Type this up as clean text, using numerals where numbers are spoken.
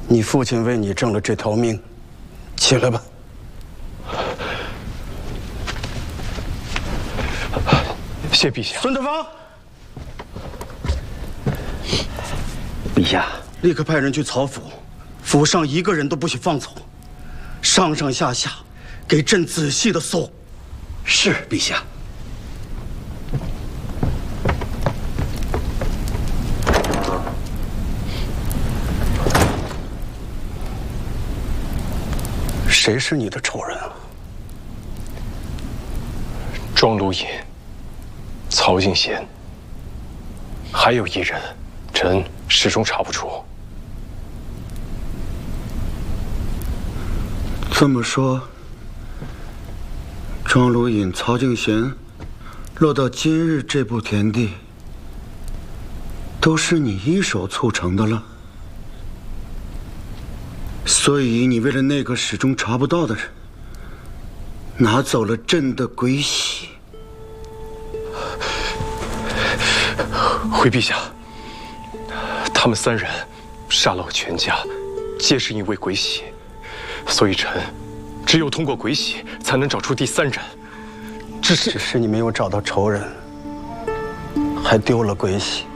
你父亲为你挣了这条命，起来吧。 谢陛下。 孙德芳， 陛下， 立刻派人去曹府，府上一个人都不许放走，上上下下给朕仔细的搜。 是陛下。 谁是你的仇人啊？ 庄卢隐、曹敬贤，还有一人，臣始终查不出。 这么说，庄卢隐、曹敬贤落到今日这步田地，都是你一手促成的了。所以你为了那个始终查不到的人，拿走了朕的鬼玺。 回陛下，他们三人杀了我全家，皆是因为鬼玺，所以臣只有通过鬼玺才能找出第三人。只是你没有找到仇人，还丢了鬼玺。